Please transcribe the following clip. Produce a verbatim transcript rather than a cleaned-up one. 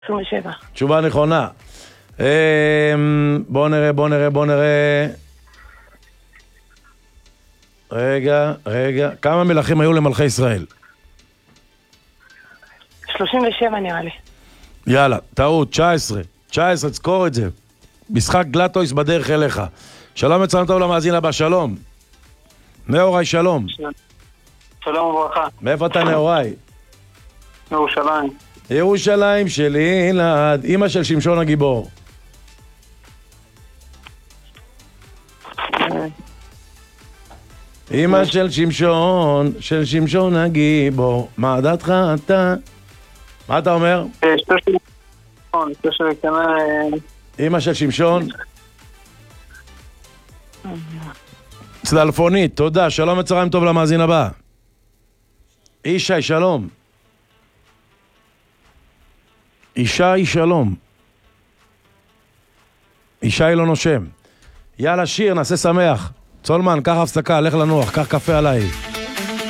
עשרים ושבע. תשובה נכונה. בוא נראה, בוא נראה, בוא נראה. רגע, רגע. כמה מלכים היו למלכי ישראל? שלושים ושבע נראה לי. יאללה, טעות, תשע עשרה. תשע עשרה, תזכור את זה. משחק גלטויס בדרך אליך. שלום וצלם טוב למאזין הבא, שלום. נאורי, שלום. שלום וברכה. מאיפה אתה נאורי? ירושלים. ירושלים שלי, ילד. אמא של שמשון הגיבור. אמא של שמשון, של שמשון הגיבור. מה דעתך אתה? מה אתה אומר? אמא של שמשון? צללפונית, תודה. שלום וצהריים טוב למאזין הבא. ישי, שלום. ישי, שלום. ישי לא נושם. יאללה, שיר, נעשה שמח. צולמן, קח הפסקה, לך לנוח, קח קפה עליי.